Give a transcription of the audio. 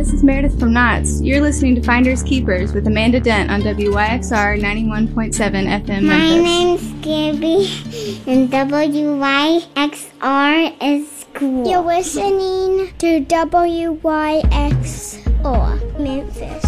this is Meredith from Knott's. You're listening to Finders Keepers with Amanda Dent on WYXR 91.7 FM Memphis. My name's Gabby, and WYXR is cool. You're listening to WYXR Memphis.